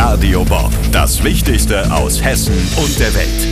Radio Bob, das Wichtigste aus Hessen und der Welt.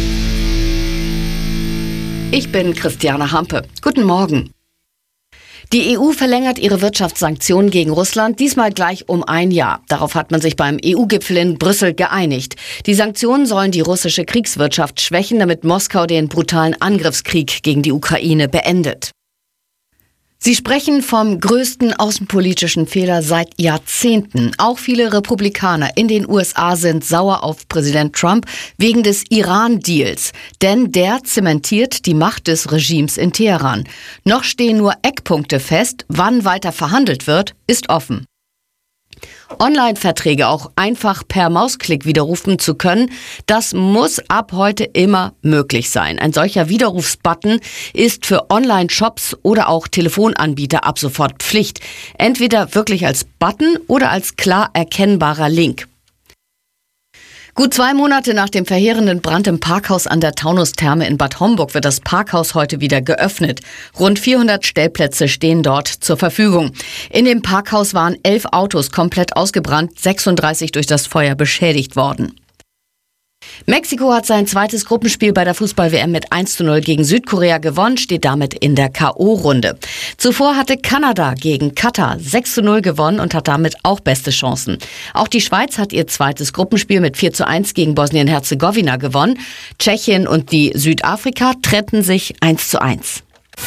Ich bin Christiane Hampe. Guten Morgen. Die EU verlängert ihre Wirtschaftssanktionen gegen Russland, diesmal gleich um 1 Jahr. Darauf hat man sich beim EU-Gipfel in Brüssel geeinigt. Die Sanktionen sollen die russische Kriegswirtschaft schwächen, damit Moskau den brutalen Angriffskrieg gegen die Ukraine beendet. Sie sprechen vom größten außenpolitischen Fehler seit Jahrzehnten. Auch viele Republikaner in den USA sind sauer auf Präsident Trump wegen des Iran-Deals. Denn der zementiert die Macht des Regimes in Teheran. Noch stehen nur Eckpunkte fest. Wann weiter verhandelt wird, ist offen. Online-Verträge auch einfach per Mausklick widerrufen zu können, das muss ab heute immer möglich sein. Ein solcher Widerrufsbutton ist für Online-Shops oder auch Telefonanbieter ab sofort Pflicht. Entweder wirklich als Button oder als klar erkennbarer Link. Gut 2 Monate nach dem verheerenden Brand im Parkhaus an der Taunustherme in Bad Homburg wird das Parkhaus heute wieder geöffnet. Rund 400 Stellplätze stehen dort zur Verfügung. In dem Parkhaus waren 11 Autos komplett ausgebrannt, 36 durch das Feuer beschädigt worden. Mexiko hat sein zweites Gruppenspiel bei der Fußball-WM mit 1:0 gegen Südkorea gewonnen, steht damit in der K.O.-Runde. Zuvor hatte Kanada gegen Katar 6:0 gewonnen und hat damit auch beste Chancen. Auch die Schweiz hat ihr zweites Gruppenspiel mit 4:1 gegen Bosnien-Herzegowina gewonnen. Tschechien und die Südafrika trennten sich 1:1.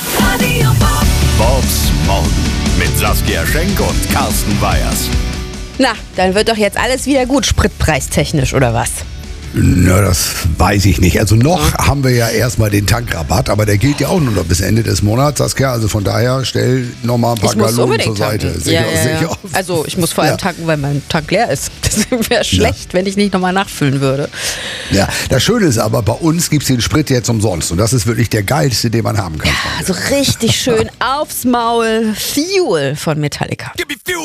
Bobs Morgen mit Saskia Schenk und Carsten Weyers. Na, dann wird doch jetzt alles wieder gut, spritpreistechnisch, oder was? Na, das weiß ich nicht. Also noch haben wir ja erstmal den Tankrabatt, aber der gilt ja auch nur noch bis Ende des Monats, Saskia. Also von daher stell nochmal ein paar Gallonen zur Seite. Sicher. Also ich muss vor allem tanken, weil mein Tank leer ist. Das wäre schlecht, wenn ich nicht nochmal nachfüllen würde. Ja, das Schöne ist aber, bei uns gibt es den Sprit jetzt umsonst. Und das ist wirklich der geilste, den man haben kann. Ja, also richtig schön aufs Maul. Fuel von Metallica.